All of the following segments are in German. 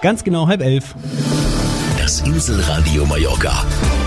Ganz genau 10:30. Das Inselradio Mallorca.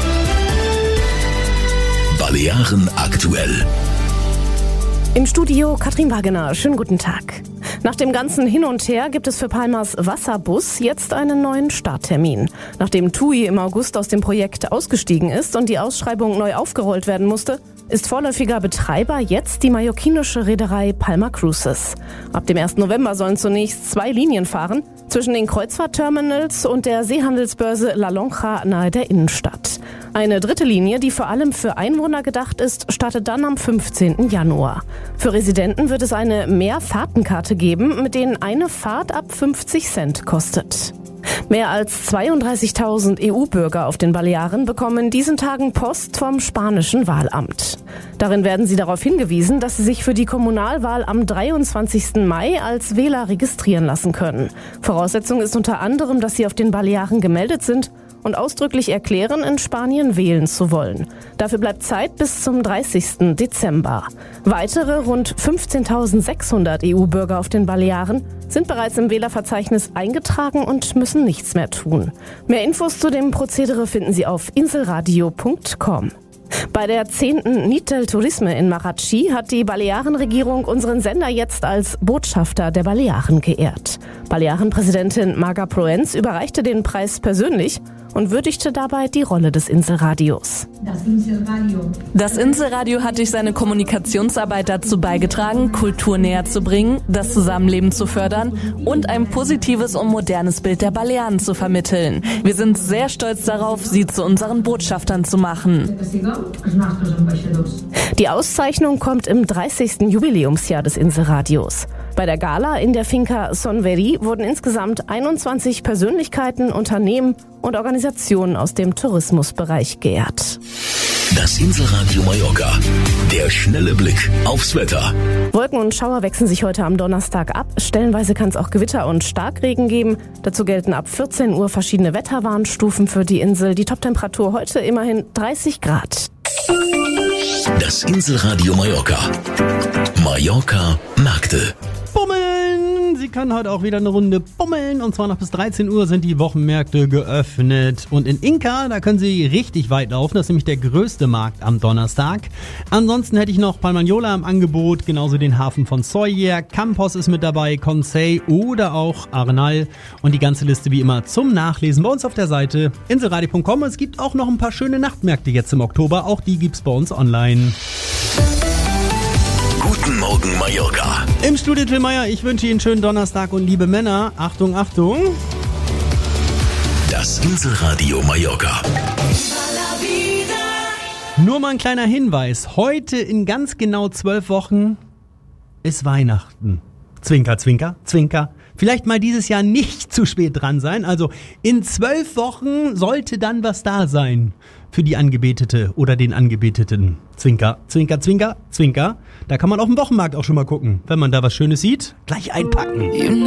Balearen aktuell. Im Studio Katrin Wagener. Schönen guten Tag. Nach dem ganzen Hin und Her gibt es für Palmas Wasserbus jetzt einen neuen Starttermin. Nachdem TUI im August aus dem Projekt ausgestiegen ist und die Ausschreibung neu aufgerollt werden musste, ist vorläufiger Betreiber jetzt die mallorquinische Reederei Palma Cruises. Ab dem 1. November sollen zunächst 2 Linien fahren, zwischen den Kreuzfahrtterminals und der Seehandelsbörse La Lonja nahe der Innenstadt. Eine dritte Linie, die vor allem für Einwohner gedacht ist, startet dann am 15. Januar. Für Residenten wird es eine Mehrfahrtenkarte geben, mit denen eine Fahrt ab 50 Cent kostet. Mehr als 32.000 EU-Bürger auf den Balearen bekommen in diesen Tagen Post vom spanischen Wahlamt. Darin werden sie darauf hingewiesen, dass sie sich für die Kommunalwahl am 23. Mai als Wähler registrieren lassen können. Voraussetzung ist unter anderem, dass sie auf den Balearen gemeldet sind und ausdrücklich erklären, in Spanien wählen zu wollen. Dafür bleibt Zeit bis zum 30. Dezember. Weitere rund 15.600 EU-Bürger auf den Balearen sind bereits im Wählerverzeichnis eingetragen und müssen nichts mehr tun. Mehr Infos zu dem Prozedere finden Sie auf inselradio.com. Bei der 10. Nit del Turisme in Marratxí hat die Balearenregierung unseren Sender jetzt als Botschafter der Balearen geehrt. Balearenpräsidentin Marga Proens überreichte den Preis persönlich und würdigte dabei die Rolle des Inselradios. Das Inselradio hat durch seine Kommunikationsarbeit dazu beigetragen, Kultur näher zu bringen, das Zusammenleben zu fördern und ein positives und modernes Bild der Balearen zu vermitteln. Wir sind sehr stolz darauf, sie zu unseren Botschaftern zu machen. Die Auszeichnung kommt im 30. Jubiläumsjahr des Inselradios. Bei der Gala in der Finca Son Verí wurden insgesamt 21 Persönlichkeiten, Unternehmen und Organisationen aus dem Tourismusbereich geehrt. Das Inselradio Mallorca. Der schnelle Blick aufs Wetter. Wolken und Schauer wechseln sich heute am Donnerstag ab. Stellenweise kann es auch Gewitter und Starkregen geben. Dazu gelten ab 14 Uhr verschiedene Wetterwarnstufen für die Insel. Die Toptemperatur heute immerhin 30 Grad. Das Inselradio Mallorca. Mallorca Märkte. Bummeln! Sie können heute auch wieder eine Runde bummeln. Und zwar noch bis 13 Uhr sind die Wochenmärkte geöffnet. Und in Inca, da können Sie richtig weit laufen. Das ist nämlich der größte Markt am Donnerstag. Ansonsten hätte ich noch Palmanyola im Angebot, genauso den Hafen von Sóller. Campos ist mit dabei, Consell oder auch Arnal. Und die ganze Liste wie immer zum Nachlesen bei uns auf der Seite inselradio.com. Es gibt auch noch ein paar schöne Nachtmärkte jetzt im Oktober. Auch die gibt's bei uns online. Guten Morgen Mallorca. Im Studio Till Meier, ich wünsche Ihnen einen schönen Donnerstag und liebe Männer, Achtung, Achtung. Das Inselradio Mallorca. Nur mal ein kleiner Hinweis. Heute in ganz genau 12 Wochen ist Weihnachten. Zwinker, zwinker, zwinker. Vielleicht mal dieses Jahr nicht zu spät dran sein. Also in 12 Wochen sollte dann was da sein für die Angebetete oder den Angebeteten. Zwinker, zwinker, zwinker, zwinker. Da kann man auf dem Wochenmarkt auch schon mal gucken. Wenn man da was Schönes sieht, gleich einpacken.